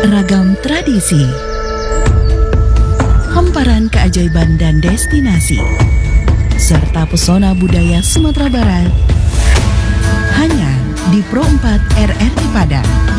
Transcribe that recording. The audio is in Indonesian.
Ragam tradisi, hamparan keajaiban dan destinasi, serta pesona budaya Sumatera Barat, hanya di Pro 4 RRI Padang.